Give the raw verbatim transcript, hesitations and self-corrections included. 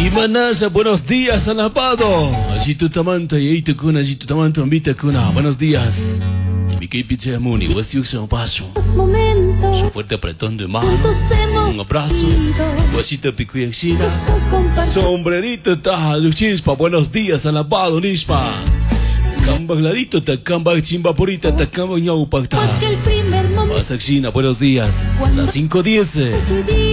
Imanaya, buenos días, alabado. Allito tamanta y tu kuna, allito tamanta, ambita kuna. Buenos días. Y mi que piche muni, wasiuk un paso. Su fuerte apretón de mano. Un abrazo. Wasita picuyaxina. Sombrerito taja, chispa. Buenos días, alabado, nispa. Cambagladito, tacamba chimbapurita, tacamba ñaupacta. Pasaxina, buenos días. Las cinco diez.